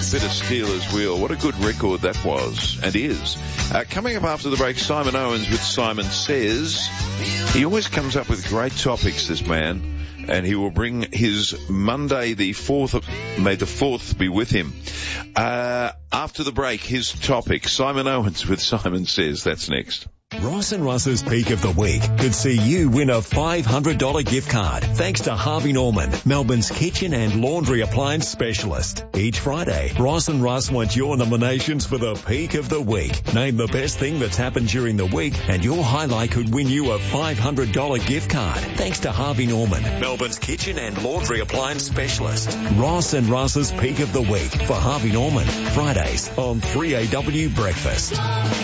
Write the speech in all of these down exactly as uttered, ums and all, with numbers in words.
bit of Steelers Wheel. What a good record that was and is. Uh, coming up after the break, Simon Owens with Simon Says. He always comes up with great topics, this man, and he will bring his Monday the fourth of, may the fourth be with him. Uh, after the break, his topic, Simon Owens with Simon Says. That's next. Ross and Russ's Peak of the Week could see you win a five hundred dollars gift card thanks to Harvey Norman, Melbourne's kitchen and laundry appliance specialist. Each Friday, Ross and Russ want your nominations for the Peak of the Week. Name the best thing that's happened during the week and your highlight could win you a five hundred dollars gift card thanks to Harvey Norman, Melbourne's kitchen and laundry appliance specialist. Ross and Russ's Peak of the Week for Harvey Norman, Fridays on three A W Breakfast.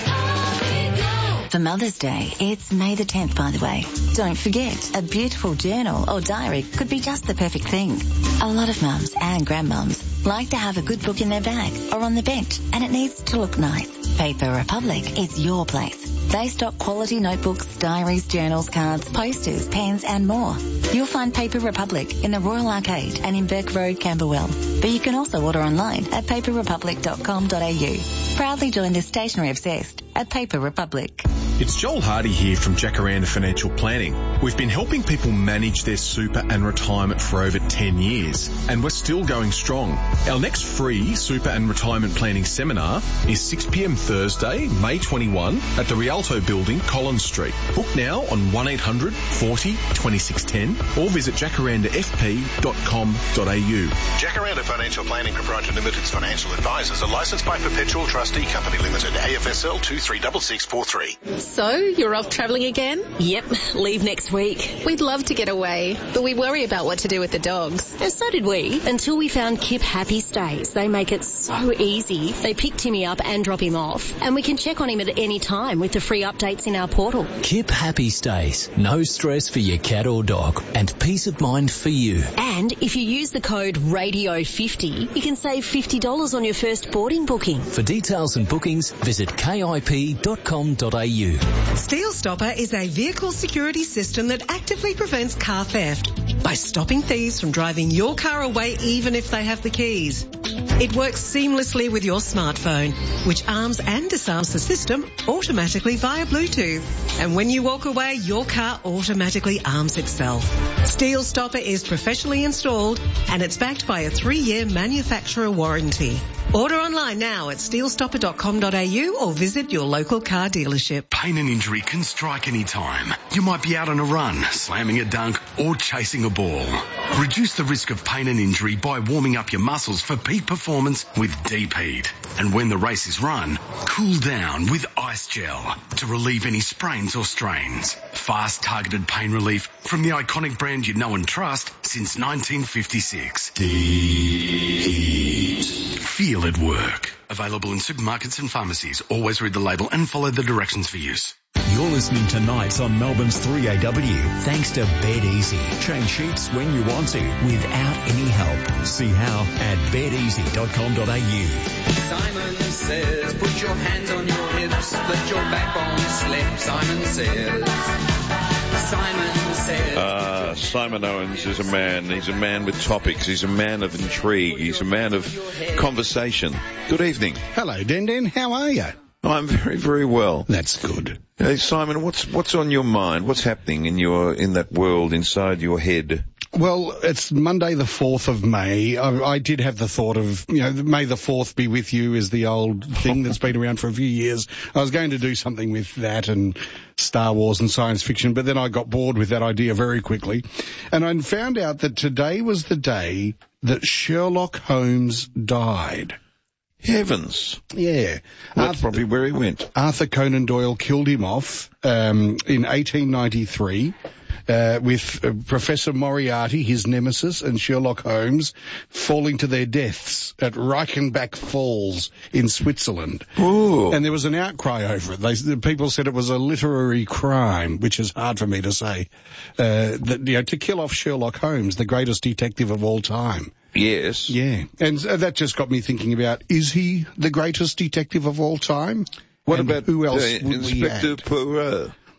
For Mother's Day, it's May the tenth, by the way. Don't forget, a beautiful journal or diary could be just the perfect thing. A lot of mums and grandmums like to have a good book in their bag or on the bench, and it needs to look nice. Paper Republic is your place. They stock quality notebooks, diaries, journals, cards, posters, pens and more. You'll find Paper Republic in the Royal Arcade and in Burke Road, Camberwell. But you can also order online at paper republic dot com dot a u. Proudly join the stationery obsessed at Paper Republic. It's Joel Hardy here from Jacaranda Financial Planning. We've been helping people manage their super and retirement for over ten years, and we're still going strong. Our next free super and retirement planning seminar is six p m Thursday, May twenty-first at the Rialto Building, Collins Street. Book now on one eight hundred forty twenty-six ten or visit jacaranda f p dot com dot a u. Jacaranda Financial Planning Proprietary Limited's financial advisors are licensed by Perpetual Trustee Company Limited, A F S L two three six six four three. So, you're off travelling again? Yep, leave next week. We'd love to get away, but we worry about what to do with the dogs. And so did we, until we found Kip Happy Stays. They make it so easy. They pick Timmy up and drop him off, and we can check on him at any time with the free updates in our portal. Kip Happy Stays. No stress for your cat or dog, and peace of mind for you. And if you use the code radio fifty, you can save fifty dollars on your first boarding booking. For details and bookings, visit k i p dot com dot a u. Steel Stopper is a vehicle security system that actively prevents car theft by stopping thieves from driving your car away even if they have the keys. It works seamlessly with your smartphone, which arms and disarms the system automatically via Bluetooth. And when you walk away, your car automatically arms itself. Steel Stopper is professionally installed and it's backed by a three-year manufacturer warranty. Order online now at steel stopper dot com dot a u or visit your local car dealership. Pain and injury can strike any time. You might be out on a run, slamming a dunk or chasing a ball. Reduce the risk of pain and injury by warming up your muscles for peak performance with Deep Heat. And when the race is run, cool down with Ice Gel to relieve any sprains or strains. Fast targeted pain relief from the iconic brand you know and trust since nineteen fifty-six. Deep Heat. Feel it work. Available in supermarkets and pharmacies. Always read the label and follow the directions for use. You're listening to Nights on Melbourne's three A W, thanks to Bed Easy. Change sheets when you want to, without any help. See how at bed easy dot com dot a u. Simon Says, put your hands on your hips, let your backbone slip. Simon Says. Simon Says. Uh, Simon Owens is a man. He's a man with topics. He's a man of intrigue. He's a man of conversation. Good evening. Hello, Den Den. How are you? I'm very, very well. That's good. Hey, Simon, what's what's on your mind? What's happening in your in that world inside your head? Well, it's Monday the fourth of May. I, I did have the thought of, you know, May the fourth be with you is the old thing that's been around for a few years. I was going to do something with that and Star Wars and science fiction, but then I got bored with that idea very quickly. And I found out that today was the day that Sherlock Holmes died. Heavens. Yeah. That's Arthur, probably where he went. Arthur Conan Doyle killed him off um, in eighteen ninety-three. Uh, with uh, Professor Moriarty, his nemesis, and Sherlock Holmes falling to their deaths at Reichenbach Falls in Switzerland. Ooh. And there was an outcry over it. They, the people said it was a literary crime, which is hard for me to say. Uh, that, you know, to kill off Sherlock Holmes, the greatest detective of all time. Yes. Yeah. And uh, that just got me thinking about, is he the greatest detective of all time? What and about who else uh, would Inspector Poirot?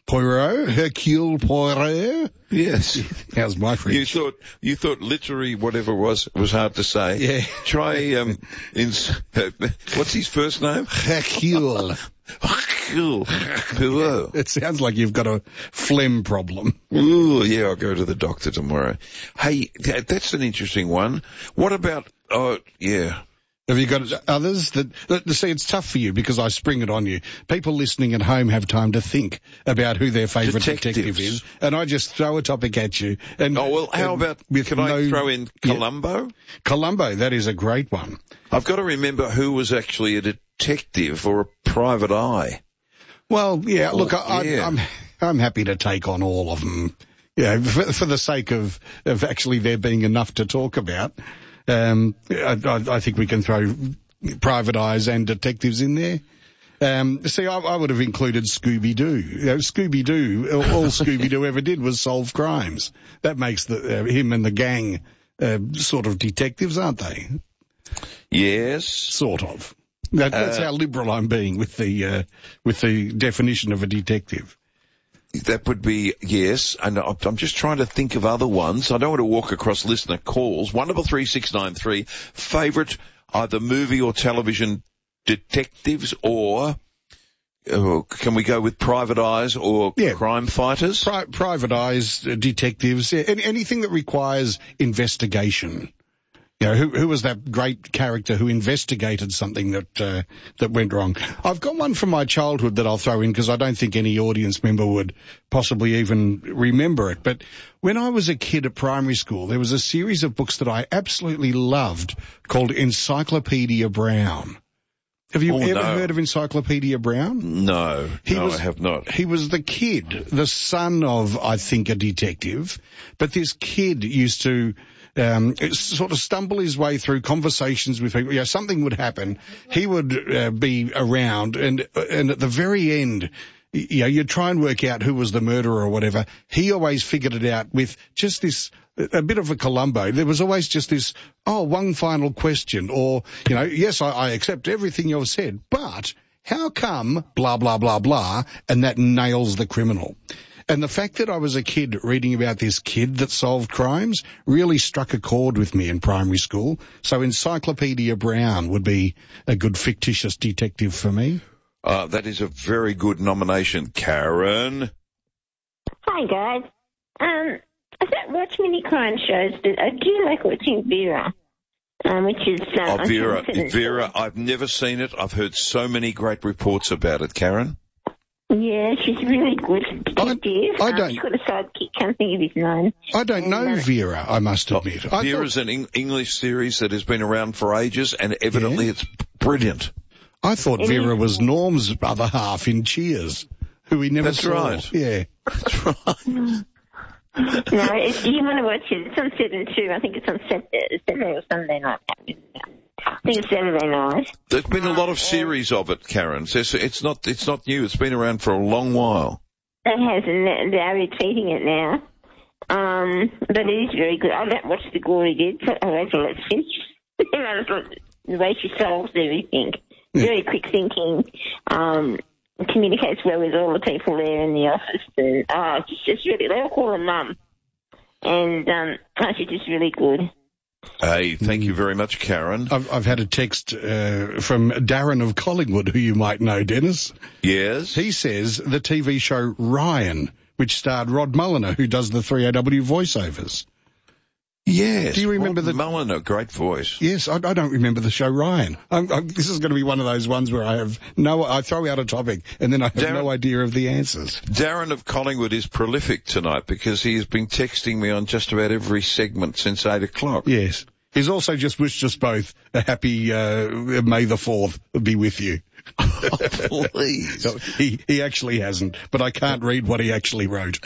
Poirot, Hercule Poirot. Yes. How's my French? You thought you thought literary whatever it was was hard to say. Yeah. Try um. In, uh, what's his first name? Hercule. Hercule Poirot. It sounds like you've got a phlegm problem. Ooh, yeah. I'll go to the doctor tomorrow. Hey, that, that's an interesting one. What about? Oh, yeah. Have you got others that, that, see, it's tough for you because I spring it on you. People listening at home have time to think about who their favourite detective is, and I just throw a topic at you. And oh, well, how and about, with can no, I throw in Columbo? Yeah. Columbo, that is a great one. I've got to remember who was actually a detective or a private eye. Well, yeah, oh, look, I, yeah. I'm, I'm happy to take on all of them, yeah, for, for the sake of, of actually there being enough to talk about. Um, I, I think we can throw private eyes and detectives in there. Um, see, I, I would have included Scooby-Doo. You know, Scooby-Doo, all, all Scooby-Doo ever did was solve crimes. That makes the, uh, him and the gang uh, sort of detectives, aren't they? Yes. Sort of. That, that's uh, how liberal I'm being with the uh, with the definition of a detective. That would be, yes, and I'm just trying to think of other ones. I don't want to walk across listener calls. one double three six nine three, favourite either movie or television detectives, or uh, can we go with private eyes or yeah. crime fighters? Pri- private eyes, uh, detectives, yeah, any, anything that requires investigation. You know, who, who was that great character who investigated something that uh, that went wrong? I've got one from my childhood that I'll throw in because I don't think any audience member would possibly even remember it. But when I was a kid at primary school, there was a series of books that I absolutely loved called Encyclopedia Brown. Have you oh, ever no. heard of Encyclopedia Brown? No, he no, was, I have not. He was the kid, the son of, I think, a detective. But this kid used to um, sort of stumble his way through conversations with people. You know, something would happen. He would uh, be around, and and at the very end, you know, you'd try and work out who was the murderer or whatever. He always figured it out with just this, a bit of a Columbo. There was always just this, oh, one final question, or, you know, yes, I, I accept everything you've said, but how come blah, blah, blah, blah, and that nails the criminal. And the fact that I was a kid reading about this kid that solved crimes really struck a chord with me in primary school. So Encyclopedia Brown would be a good fictitious detective for me. Uh, that is a very good nomination, Karen. Hi, guys. Um, I don't watch many crime shows, but I do like watching Vera, um, which is... Um, oh, Vera, Vera, I've never seen it. I've heard so many great reports about it, Karen. Yeah, she's really good detective. I, I um, don't... She's got a sidekick, can't think of his name. I don't know um, Vera, I must admit. Oh, Vera's thought... an Eng- English series that has been around for ages, and evidently yeah. it's brilliant. I thought it Vera is. was Norm's other half in Cheers, who we never That's saw. Right. Yeah. That's right. No, if you want to watch it, it's on seven two. I think it's on Saturday, Saturday or Sunday night. I think it's Saturday night. There's been a lot of series of it, Karen. It's, it's not it's not new. It's been around for a long while. It has, and they're repeating it now. Um, but it is very good. I don't watch the gory did, but I wait till it's finished. The way she solves everything. Very quick thinking, um, communicates well with all the people there in the office, and oh, she's just really, they all call her Mum, and um, oh, she's just really good. Hey, thank you very much, Karen. I've, I've had a text uh, from Darren of Collingwood, who you might know, Dennis. Yes? He says the T V show Ryan, which starred Rod Mulliner, who does the three A W voiceovers. Yes. Do you remember Rod the Mulliner, great voice. Yes, I, I don't remember the show Ryan. I'm, I'm, this is going to be one of those ones where I have no, I throw out a topic and then I have Darren, no idea of the answers. Darren of Collingwood is prolific tonight because he has been texting me on just about every segment since eight o'clock. Yes. He's also just wished us both a happy uh, May the fourth be with you. Oh, please. So he, he actually hasn't, but I can't read what he actually wrote.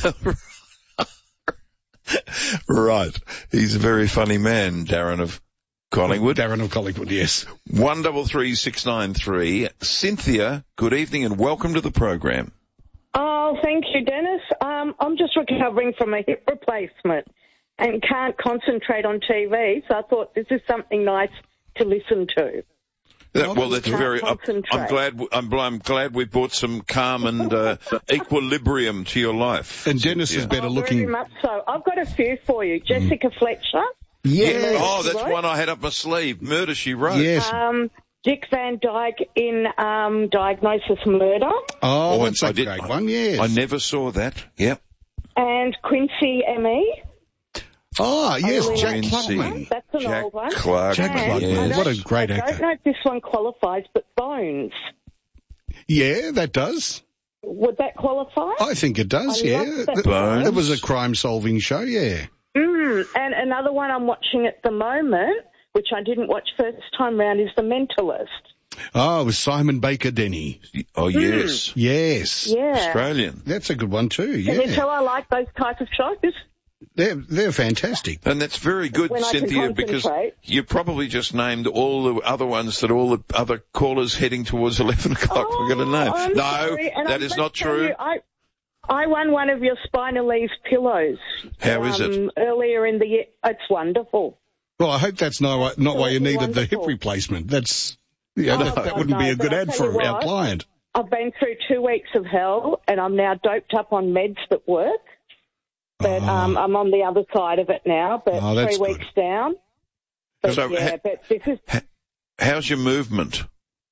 Right. He's a very funny man, Darren of Collingwood. Darren of Collingwood, yes. One double three six nine three. Cynthia, good evening and welcome to the program. Oh, thank you, Dennis. Um, I'm just recovering from a hip replacement and can't concentrate on T V, so I thought this is something nice to listen to. That, well, that's Can't very. I'm, concentrate. I'm glad. I'm, I'm glad we brought some calm and uh, equilibrium to your life. And Dennis is better Oh, looking. Very much so. I've got a few for you. Jessica Fletcher. Yeah. Oh, that's one I had up my sleeve. Murder, She Wrote. Yes. Um, Dick Van Dyke in um, Diagnosis Murder. Oh, Oh, that's I a did- great one, yes. I never saw that. Yep. And Quincy M E. Oh, yes, really Jack like Quincy. Clarkman. That's an Jack old one. Clark. Jack And Clarkman. I Yes. What a don't- great I actor. don't know if this one qualifies, but Bones. Yeah, that does. Would that qualify? I think it does, I yeah. love that Th- Bones. It was a crime-solving show, yeah. Mm, and another one I'm watching at the moment, which I didn't watch first time round, is The Mentalist. Oh, it was Simon Baker Denny. Oh, yes. Yes. Yeah. Australian. That's a good one too, Can you yeah. tell I like those type of shows? They're, they're fantastic. And that's very good, When I can Cynthia, because concentrate. you probably just named all the other ones that all the other callers heading towards eleven o'clock Oh, were going to name. I'm No, sorry, and that I'm is gonna not tell true. you, I, I won one of your Spinalese pillows. How is it? um, Earlier in the year. It's wonderful. Well, I hope that's not, not why you needed the hip Wonderful. replacement. That's, yeah, Oh, that, that God, wouldn't be no, a but good I'll ad tell for you our what. client. I've been through two weeks of hell, and I'm now doped up on meds that work. But Oh. um, I'm on the other side of it now, but Oh, that's three good. weeks down. But So, yeah, ha- but this is How's your movement?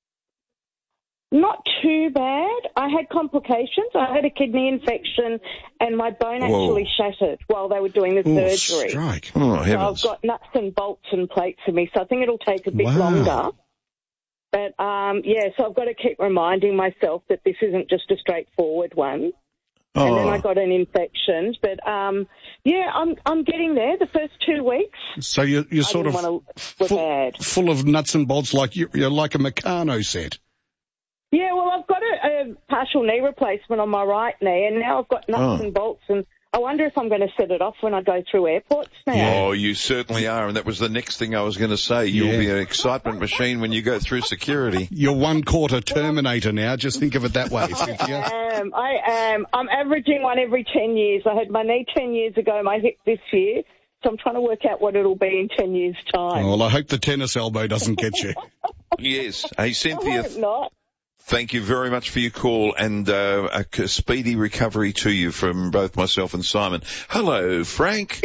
not too bad. I had complications. I had a kidney infection, and my bone Whoa. actually shattered while they were doing the Oh, surgery. strike. Oh, So I've heavens. got nuts and bolts and plates in me, so I think it'll take a bit Wow. longer. But, um, yeah, so I've got to keep reminding myself that this isn't just a straightforward one. And then I Oh, got an infection. But, um, yeah, I'm I'm getting there. The first two weeks, So you're, you're sort I of didn't want to look full, bad. full of nuts and bolts like you, you're like a Meccano set. Yeah, well, I've got a, a partial knee replacement on my right knee, and now I've got nuts Oh. and bolts, and I wonder if I'm going to set it off when I go through airports now. oh, you certainly are, and that was the next thing I was going to say. You'll Yeah. be an excitement machine when you go through security. You're one quarter Terminator now. Just think of it that way, I Cynthia. am. I am. I'm averaging one every ten years. I had my knee ten years ago, my hip this year, so I'm trying to work out what it'll be in ten years' time. Oh, well, I hope the tennis elbow doesn't get you. Yes. Hey, I Cynthia, hope not. thank you very much for your call and uh, a c- speedy recovery to you from both myself and Simon. Hello, Frank.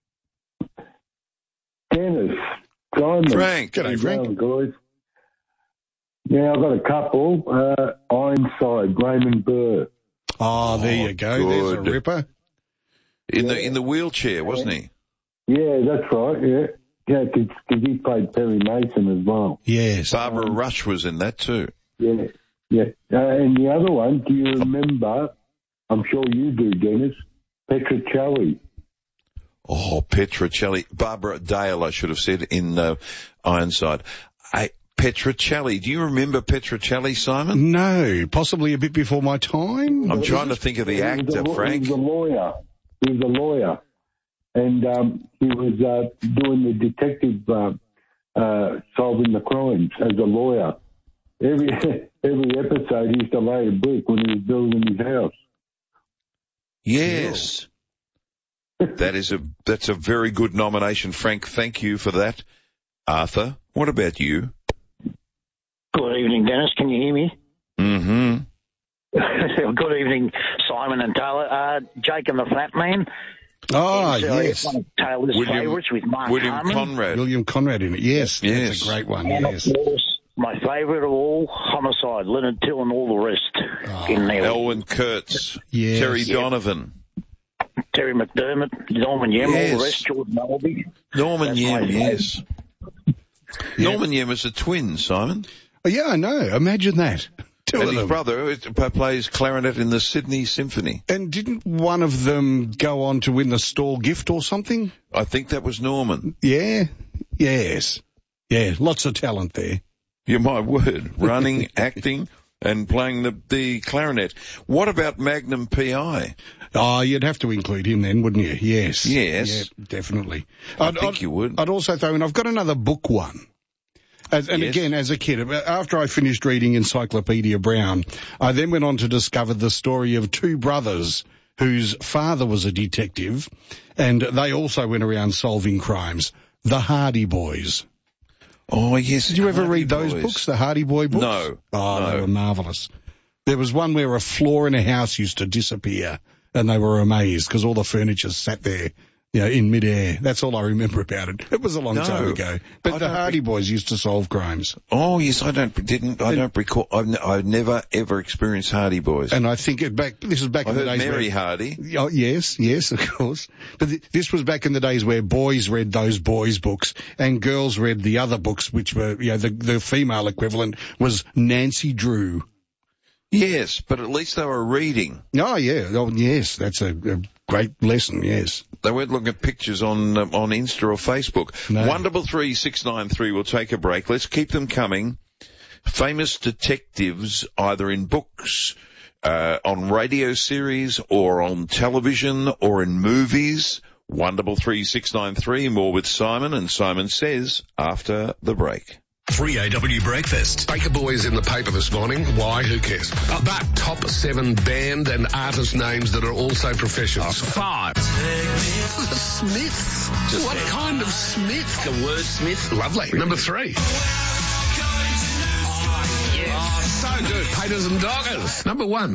Dennis, Simon. Frank. G'day, How you Frank. going, guys? Yeah, I've got a couple. Uh, Ironside, Raymond Burr. Oh, there you go. There's a good. ripper. In the in the wheelchair, wasn't he? Yeah, that's right, yeah. Yeah, because he played Perry Mason as well. Yes. Barbara Rush was in that too. Yeah, yeah. Uh, and the other one, do you remember, I'm sure you do, Dennis, Petrocelli? Oh, Petrocelli. Barbara Dale, I should have said, in uh, Ironside. I, Petrocelli. Do you remember Petrocelli, Simon? No, possibly a bit before my time. I'm trying to think of the He was actor, a, Frank. He was a lawyer. He was a lawyer. And um, he was uh, doing the detective uh, uh, solving the crimes as a lawyer. Every every episode he used to lay a brick when he was building his house. Yes. That is a, that's a very good nomination, Frank. Thank you for that. Arthur, what about you? Good evening, Dennis. Can you hear me? Mm-hmm. Good evening, Simon and Taylor. Uh, Jake and the Flat Man. Ah, It's, uh, yes. One of Taylor's William- favourites with Mark William Harmon. Conrad. William Conrad in it. Yes, Yes. that's a great one. And Yes. of course, my favourite of all, Homicide, Leonard Till and all the rest in there. Elwyn Kurtz. Yes. Terry Yep. Donovan. Terry McDermott, Norman Yem, all Yes. the rest, Jordan Melby. Norman That's my Yem, favourite. yes. Norman Yem is a twin, Simon. Oh, yeah, I know. Imagine that. Two And of his them. brother uh, plays clarinet in the Sydney Symphony. And didn't one of them go on to win the Stall gift or something? I think that was Norman. Yeah. Yes. Yeah, lots of talent there. Yeah, my word. Running, acting, and playing the, the clarinet. What about Magnum P I? Oh, you'd have to include him then, wouldn't you? Yes. Yes. Yeah, definitely. I I'd, think I'd, you would. I'd also throw in, I've got another book one. As, and Yes. again, as a kid, after I finished reading Encyclopedia Brown, I then went on to discover the story of two brothers whose father was a detective, and they also went around solving crimes. The Hardy Boys. Oh, yes. Did you ever Hardy read those Boys. books, the Hardy Boy books? No. Oh, no. they were marvellous. There was one where a floor in a house used to disappear, and they were amazed because all the furniture sat there, you know, in midair. That's all I remember about it. It was a long No. time ago. But I the don't Hardy Boys used to solve crimes. Oh, yes, I don't, didn't, I don't recall, I've, n- I've never ever experienced Hardy Boys. And I think it back, this was back I in the heard days Mary where, Hardy. Oh, yes, yes, of course. But th- this was back in the days where boys read those boys' books and girls read the other books, which were, you know, the, the female equivalent was Nancy Drew. Yes, but at least they were reading. Oh, yeah. Oh, yes. That's a, a great lesson, yes. They weren't looking at pictures on um, on Insta or Facebook. No. One double three six nine three. We'll take a break. Let's keep them coming. Famous detectives, either in books, uh, on radio series, or on television, or in movies. One double three six nine three. More with Simon, and Simon Says after the break. three A W Breakfast. Baker Boys in the paper this morning. Why? Who cares? Uh, but top seven band and artist names that are also professionals. Five. The Smiths. Just what kind of Smith? The word Smith. Lovely. Number three. Oh, yes. Oh, so good. Painters and Doggers. Number one.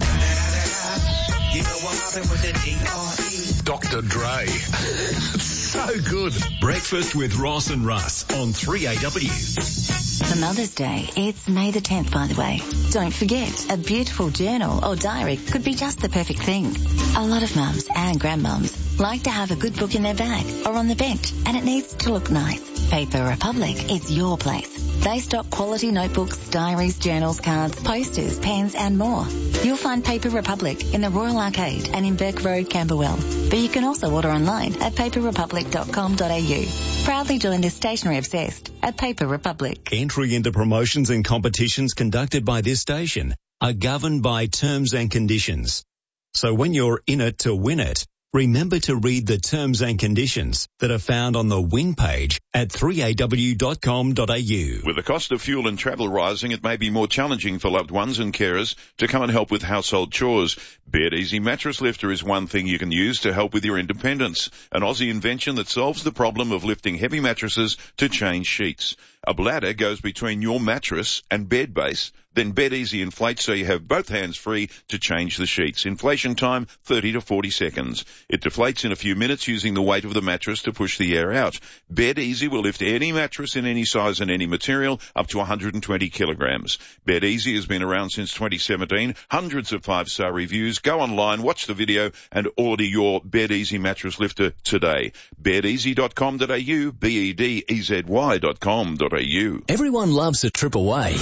Doctor Dre. So good. Breakfast with Ross and Russ on three A W. For Mother's Day, it's May the tenth, by the way. Don't forget, a beautiful journal or diary could be just the perfect thing. A lot of mums and grandmums like to have a good book in their bag or on the bench, and it needs to look nice. Paper Republic is your place. They stock quality notebooks, diaries, journals, cards, posters, pens and more. You'll find Paper Republic in the Royal Arcade and in Burke Road, Camberwell. But you can also order online at paper republic dot com dot a u. Proudly join the stationery obsessed at Paper Republic. Entry into promotions and competitions conducted by this station are governed by terms and conditions. So when you're in it to win it, remember to read the terms and conditions that are found on the win page at three a w dot com dot a u. With the cost of fuel and travel rising, it may be more challenging for loved ones and carers to come and help with household chores. Bed Easy Mattress Lifter is one thing you can use to help with your independence. An Aussie invention that solves the problem of lifting heavy mattresses to change sheets. A bladder goes between your mattress and bed base. Then Bed Easy inflates so you have both hands free to change the sheets. Inflation time, thirty to forty seconds. It deflates in a few minutes using the weight of the mattress to push the air out. Bed Easy will lift any mattress in any size and any material up to one hundred twenty kilograms. Bed Easy has been around since twenty seventeen. Hundreds of five-star reviews. Go online, watch the video, and order your Bed Easy mattress lifter today. bed easy dot com dot a u, B E D E Z Y dot com dot a u. Everyone loves a trip away.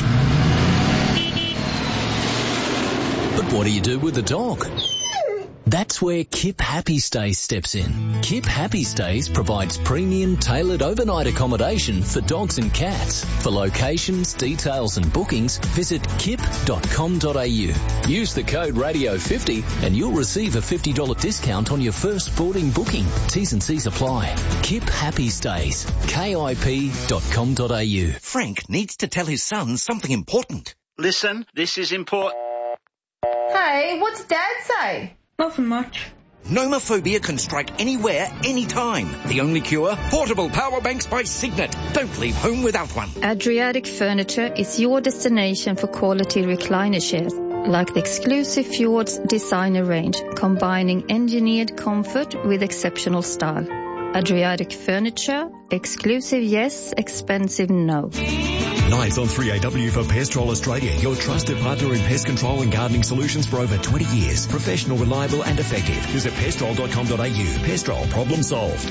But what do you do with the dog? That's where Kip Happy Stays steps in. Kip Happy Stays provides premium tailored overnight accommodation for dogs and cats. For locations, details and bookings, visit kip dot com dot a u. Use the code radio fifty and you'll receive a fifty dollars discount on your first boarding booking. T's and C's apply. Kip Happy Stays. kip dot com dot a u. Frank needs to tell his son something important. Listen, this is important. Hey, what's Dad say? Nothing much. Nomophobia can strike anywhere, anytime. The only cure? Portable power banks by Signet. Don't leave home without one. Adriatic Furniture is your destination for quality recliner chairs, like the exclusive Fjords designer range, combining engineered comfort with exceptional style. Adriatic Furniture, exclusive yes, expensive no. Nights on three A W for Pestrol Australia, your trusted partner in pest control and gardening solutions for over twenty years. Professional, reliable and effective. Visit pestrol dot com dot a u. Pestrol, problem solved.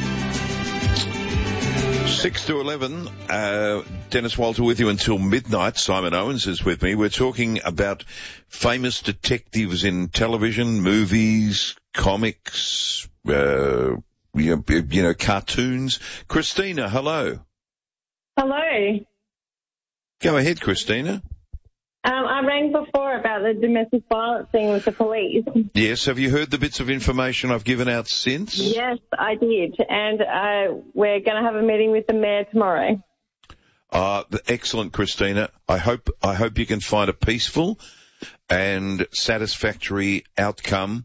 six to eleven, uh, Dennis Walter with you until midnight. Simon Owens is with me. We're talking about famous detectives in television, movies, comics, uh, you know, you know cartoons. Christina, hello. Hello. Go ahead, Christina. Um, I rang before about the domestic violence thing with the police. Yes, have you heard the bits of information I've given out since? Yes, I did. And uh, we're going to have a meeting with the mayor tomorrow. Uh, excellent, Christina. I hope, I hope you can find a peaceful and satisfactory outcome.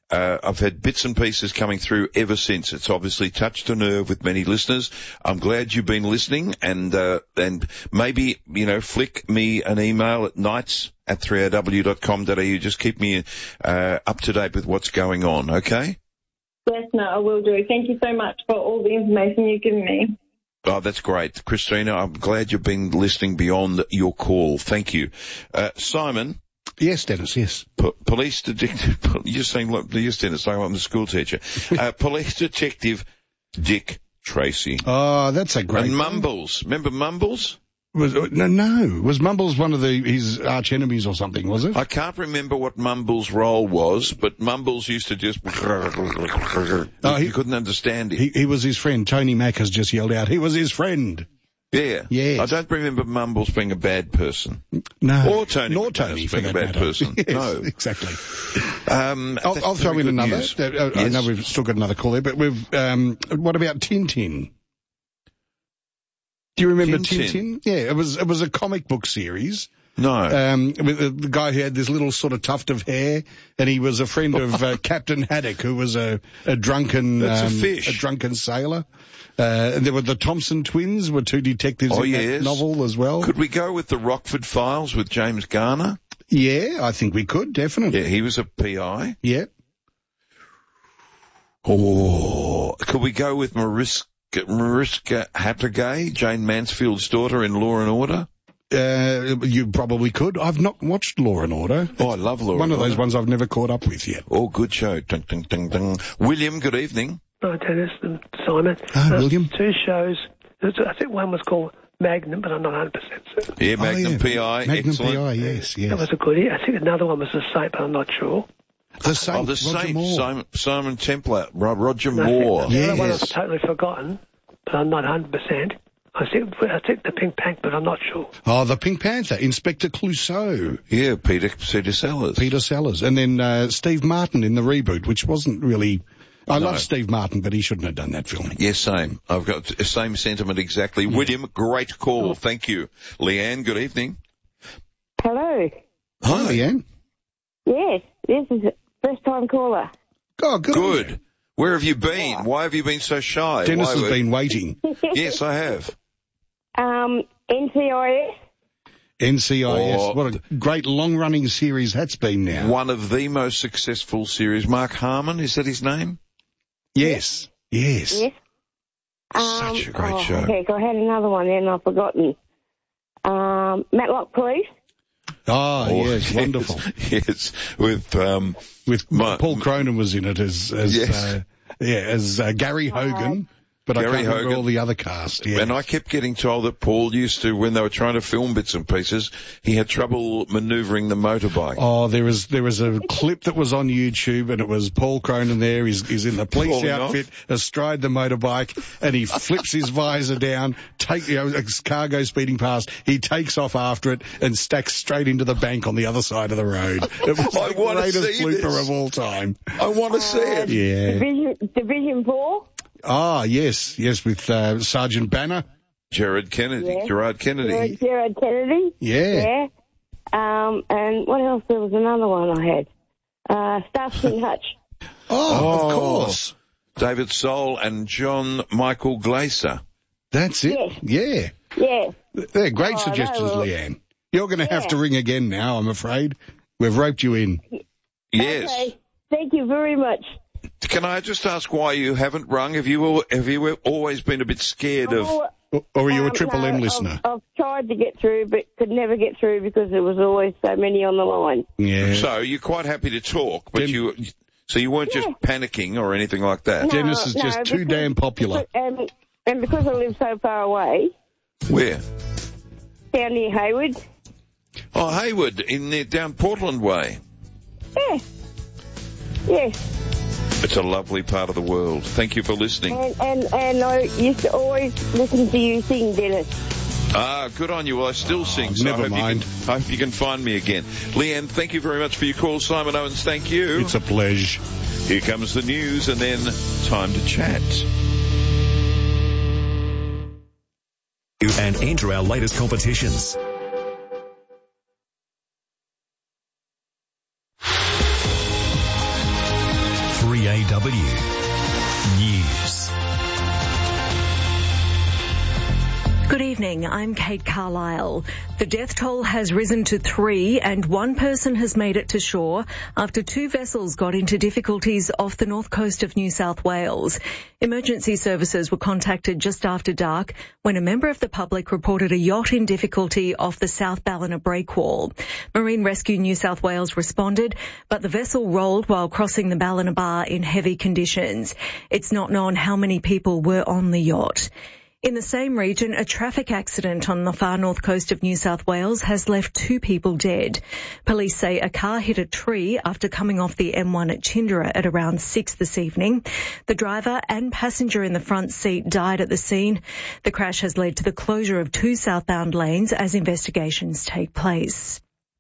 Uh, I've had bits and pieces coming through ever since. It's obviously touched a nerve with many listeners. I'm glad you've been listening, and uh, and maybe, you know, flick me an email at nights at three r w dot com dot a u. Just keep me uh, up to date with what's going on, okay? Yes, no, I will do. Thank you so much for all the information you've given me. Oh, that's great. Christina, I'm glad you've been listening beyond your call. Thank you. Uh, Simon? Yes, Dennis, yes. P- police detective, you're saying, look, yes, Dennis, I'm the school teacher. Uh, police detective Dick Tracy. Oh, that's a great And one. Mumbles. Remember Mumbles? Was, no, no. Was Mumbles one of the his arch enemies or something, was it? I can't remember what Mumbles' role was, but Mumbles used to just... oh, he, you couldn't understand him. He, he was his friend. Tony Mack has just yelled out, he was his friend. Yeah. Yes. I don't remember Mumbles being a bad person. No. Or Tony Nor McManus Tony, for being a that bad matter. person. Yes, no. exactly. Um, I'll, I'll throw in another. News. Uh, I yes. know we've still got another call there, but we've, um, what about Tintin? Do you remember Tintin? Tintin? Yeah, it was, it was a comic book series. No. Um, with the, the guy who had this little sort of tuft of hair, and he was a friend of uh, Captain Haddock, who was a, a drunken, That's um, a fish. a drunken sailor. Uh, and there were the Thompson twins, were two detectives oh, in yes. that novel as well. Could we go with the Rockford Files with James Garner? Yeah, I think we could, definitely. Yeah, he was a P I. Yeah. Oh, could we go with Mariska, Mariska Hargitay, Jane Mansfield's daughter in Law and Order? Uh, you probably could. I've not watched Law and Order. Oh, I love Law One and of Order. those ones I've never caught up with yet. Oh, good show. Dun, dun, dun, dun. William, good evening. Hi, Dennis and Simon. Hi, Uh, William. Two shows. I think one was called Magnum, but I'm not one hundred percent certain. Yeah, Magnum oh, yeah. P I. Magnum Excellent. P I, yes, yes. That was a goodie. I think another one was The Saint, but I'm not sure. The Saint, Oh, the Roger Saint, Moore. Simon, Simon Templar, Ro- Roger And I Moore. think the other one I've Yes. totally forgotten, but I'm not one hundred percent. I think, I think The Pink Pank, but I'm not sure. Oh, the Pink Panther, Inspector Clouseau. Yeah, Peter, Peter Sellers. Peter Sellers. And then uh, Steve Martin in the reboot, which wasn't really... I No. love Steve Martin, but he shouldn't have done that film. Yes, same. I've got the same sentiment exactly. Yeah. William, great call. Thank you. Leanne, good evening. Hello. Hi, Leanne. Yes, this is a first-time caller. Oh, good. Good. Where have you been? Why have you been so shy? Dennis Why has were- been waiting. Yes, I have. Um, N C I S. N C I S. Oh. What a great long-running series that's been now. One of the most successful series. Mark Harmon, is that his name? Yes. Yes. Yes. Such a great oh, show. Heck, I had another one then I've forgotten. Um, Matlock Police. Oh, yes, wonderful. Yes, with um, With my- Paul Cronin was in it as, as Yes. uh, yeah, as uh, Gary Hogan. But I Gary can't remember Hogan. all the other cast. Yeah. And I kept getting told that Paul used to, when they were trying to film bits and pieces, he had trouble manoeuvring the motorbike. Oh, there was there was a clip that was on YouTube, and it was Paul Cronin there. He's, he's in the police Falling outfit, astride the motorbike, and he flips his visor down. Take you know, a car goes speeding past. He takes off after it and stacks straight into the bank on the other side of the road. It was I the wanna greatest see blooper this. of all time. I want to see it. Yeah. Division, Division Four. Ah, yes, yes, with uh, Sergeant Banner. Gerard Kennedy, Yeah. Gerard Kennedy. Gerard, Gerard Kennedy. Yeah. Yeah. Um, and what else? There was another one I had. Uh, Starsky and Hutch. Oh, of course. David Soul and John Michael Glaser. That's it. Yes. Yeah. Yeah. They're great Oh, suggestions, no, well- Leanne. You're going to have Yeah. to ring again now, I'm afraid. We've roped you in. Yes. Okay. Thank you very much. Can I just ask why you haven't rung? Have you al- have you always been a bit scared of? Oh, Or or are you a um, Triple no, M listener? I've, I've tried to get through, but could never get through because there was always so many on the line. Yeah. So you're quite happy to talk, but Gen- you so you weren't just panicking or anything like that. No, Dennis is no, just too because- damn popular. And, and because I live so far away, Where? down near Hayward. Oh, Hayward, in the, down Portland way. Yeah. Yes. It's a lovely part of the world. Thank you for listening. And, and, and I used to always listen to you sing, Dennis. Ah, good on you. Well, I still sing, so never I hope, mind. You can, I hope you can find me again. Leanne, thank you very much for your call. Simon Owens, thank you. It's a pleasure. Here comes the news and then time to chat. And enter our latest competitions. W News. Good evening, I'm Kate Carlisle. The death toll has risen to three and one person has made it to shore after two vessels got into difficulties off the north coast of New South Wales. Emergency services were contacted just after dark when a member of the public reported a yacht in difficulty off the South Ballina breakwall. Marine Rescue New South Wales responded, but the vessel rolled while crossing the Ballina Bar in heavy conditions. It's not known how many people were on the yacht. In the same region, a traffic accident on the far north coast of New South Wales has left two people dead. Police say a car hit a tree after coming off the M one at Chindera at around six this evening. The driver and passenger in the front seat died at the scene. The crash has led to the closure of two southbound lanes as investigations take place.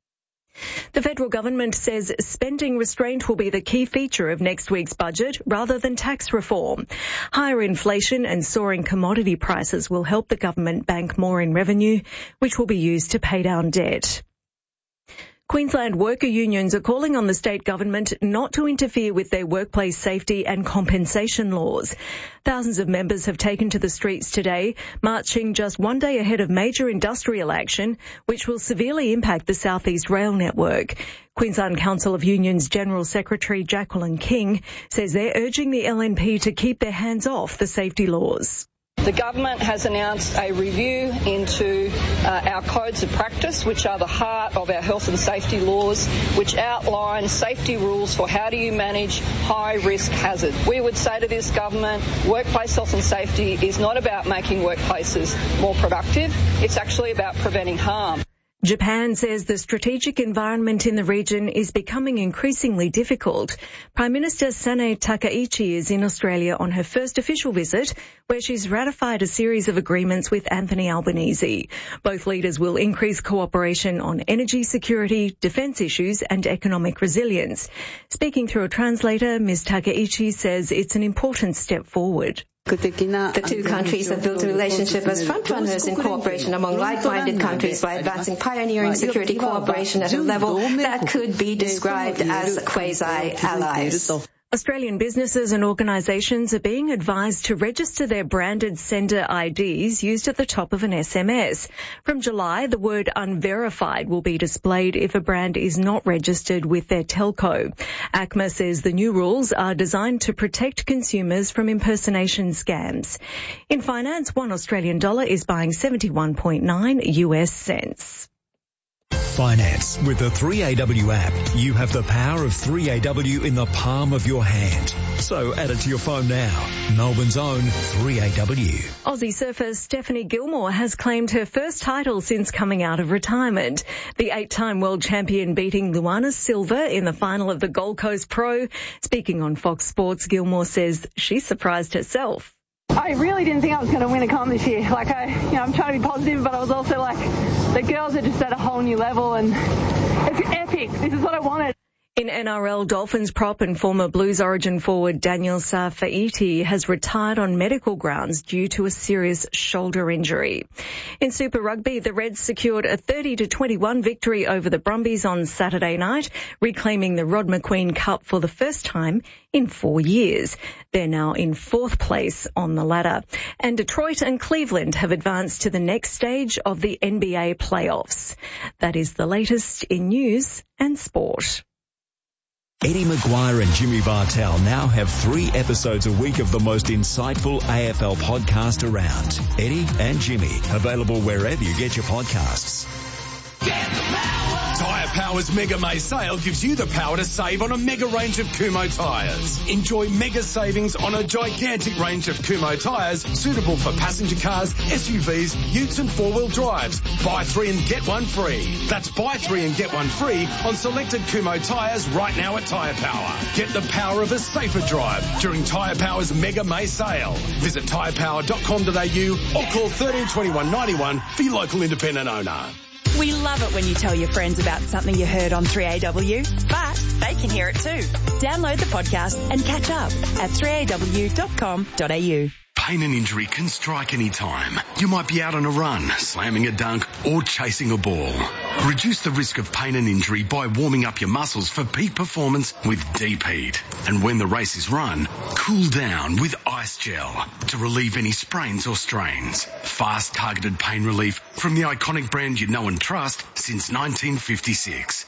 The federal government says spending restraint will be the key feature of next week's budget rather than tax reform. Higher inflation and soaring commodity prices will help the government bank more in revenue, which will be used to pay down debt. Queensland worker unions are calling on the state government not to interfere with their workplace safety and compensation laws. Thousands of members have taken to the streets today, marching just one day ahead of major industrial action, which will severely impact the South East Rail network. Queensland Council of Unions General Secretary Jacqueline King says they're urging the L N P to keep their hands off the safety laws. The government has announced a review into uh, our codes of practice, which are the heart of our health and safety laws, which outline safety rules for how do you manage high-risk hazard. We would say to this government, workplace health and safety is not about making workplaces more productive. It's actually about preventing harm. Japan says the strategic environment in the region is becoming increasingly difficult. Prime Minister Sanae Takaichi is in Australia on her first official visit, where she's ratified a series of agreements with Anthony Albanese. Both leaders will increase cooperation on energy security, defence issues and economic resilience. Speaking through a translator, Miz Takaichi says it's an important step forward. The two countries have built a relationship as frontrunners in cooperation among like-minded countries by advancing pioneering security cooperation at a level that could be described as quasi-allies. Australian businesses and organisations are being advised to register their branded sender I Ds used at the top of an S M S. From July, the word unverified will be displayed if a brand is not registered with their telco. A C M A says the new rules are designed to protect consumers from impersonation scams. In finance, one Australian dollar is buying seventy-one point nine U S cents. Finance. With the three A W app, you have the power of three A W in the palm of your hand. So add it to your phone now. Melbourne's own three A W. Aussie surfer Stephanie Gilmore has claimed her first title since coming out of retirement. The eight-time world champion beating Luana Silva in the final of the Gold Coast Pro. Speaking on Fox Sports, Gilmore says she's surprised herself. I really didn't think I was going to win a comp this year. Like, I, you know, I'm trying to be positive, but I was also like, the girls are just at a whole new level, and it's epic. This is what I wanted. In N R L, Dolphins prop and former Blues origin forward Daniel Safai'i has retired on medical grounds due to a serious shoulder injury. In Super Rugby, the Reds secured a thirty to twenty-one victory over the Brumbies on Saturday night, reclaiming the Rod McQueen Cup for the first time in four years. They're now in fourth place on the ladder. And Detroit and Cleveland have advanced to the next stage of the N B A playoffs. That is the latest in news and sport. Eddie Maguire and Jimmy Bartell now have three episodes a week of the most insightful A F L podcast around. Eddie and Jimmy, available wherever you get your podcasts. Tyre Power's Mega May sale gives you the power to save on a mega range of Kumho tyres. Enjoy mega savings on a gigantic range of Kumho tyres suitable for passenger cars, S U Vs, utes and four-wheel drives. Buy three and get one free. That's buy three and get one free on selected Kumho tyres right now at Tyre Power. Get the power of a safer drive during Tyre Power's Mega May sale. Visit tyre power dot com dot a u or call thirteen twenty-one ninety-one for your local independent owner. We love it when you tell your friends about something you heard on three A W, but they can hear it too. Download the podcast and catch up at three a w dot com dot a u. pain and injury can strike any time. You might be out on a run, slamming a dunk, or chasing a ball. Reduce the risk of pain and injury by warming up your muscles for peak performance with Deep Heat. And when the race is run, cool down with Ice Gel to relieve any sprains or strains. Fast targeted pain relief from the iconic brand you know and trust since nineteen fifty-six.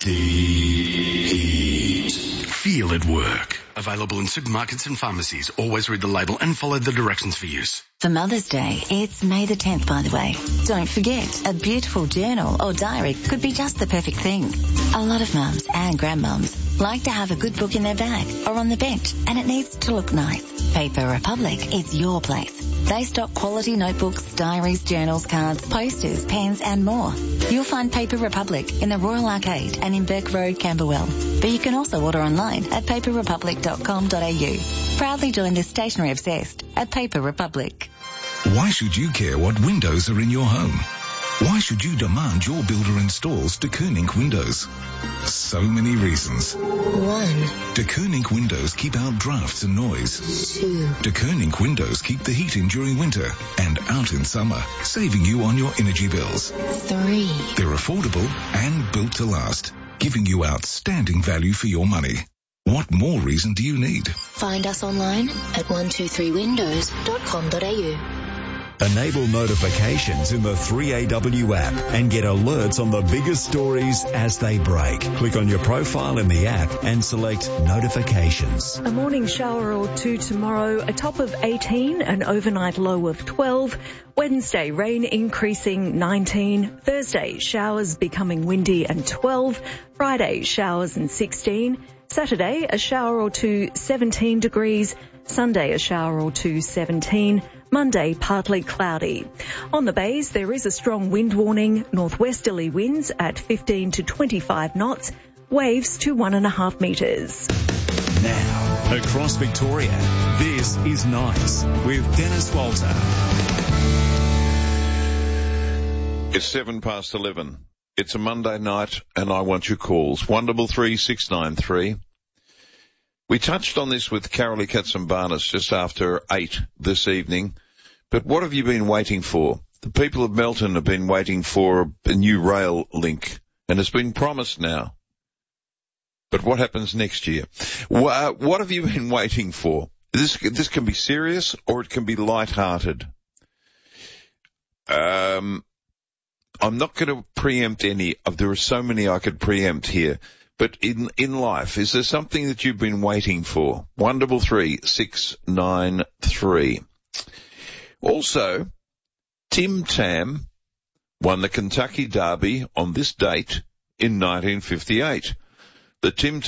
Deep Heat. Feel it work. Available in supermarkets and pharmacies. Always read the label and follow the directions for use. For Mother's Day, it's May the tenth, by the way. Don't forget, a beautiful journal or diary could be just the perfect thing. A lot of mums and grandmums like to have a good book in their bag or on the bench, and it needs to look nice. Paper Republic is your place. They stock quality notebooks, diaries, journals, cards, posters, pens and more. You'll find Paper Republic in the Royal Arcade and in Burke Road, Camberwell. But you can also order online at paper republic dot com dot a u. Proudly join the stationery obsessed at Paper Republic. Why should you care what windows are in your home? Why should you demand your builder installs De Koning windows? So many reasons. One. De Koning windows keep out drafts and noise. Two. De Koning windows keep the heat in during winter and out in summer, saving you on your energy bills. Three. They're affordable and built to last, giving you outstanding value for your money. What more reason do you need? Find us online at one two three windows dot com dot a u. Enable notifications in the three A W app and get alerts on the biggest stories as they break. Click on your profile in the app and select notifications. A morning shower or two tomorrow, a top of eighteen, an overnight low of twelve. Wednesday, rain increasing nineteen. Thursday, showers becoming windy and twelve. Friday, showers and sixteen. Saturday, a shower or two, seventeen degrees. Sunday, a shower or two, seventeen. Monday, partly cloudy. On the bays, there is a strong wind warning, northwesterly winds at fifteen to twenty-five knots, waves to one and a half metres. Now, across Victoria, this is Nice with Dennis Walter. It's seven past eleven. It's a Monday night and I want your calls. one double three six nine three. We touched on this with Carolee Katsimbarnis just after eight this evening, but what have you been waiting for? The people of Melton have been waiting for a new rail link, and it's been promised now. But what happens next year? What have you been waiting for? This, this can be serious or it can be light-hearted. Um, I'm not going to preempt any of, there are so many I could preempt here. But in, in life, is there something that you've been waiting for? one double three six nine three. Also, Tim Tam won the Kentucky Derby on this date in nineteen fifty-eight. The Tim